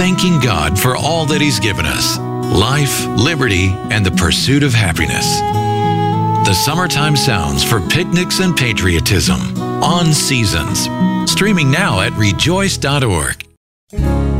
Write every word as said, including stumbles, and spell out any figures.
thanking God for all that He's given us: life, liberty, and the pursuit of happiness. The Summertime Sounds for Picnics and Patriotism on Seasons. Streaming now at rejoice dot org.